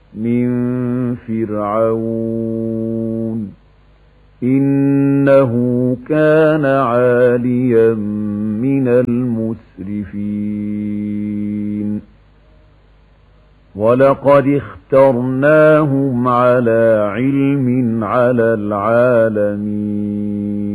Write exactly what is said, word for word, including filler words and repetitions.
من فرعون إنه كان عاليا من المسرفين ولقد اخترناهم على علم على العالمين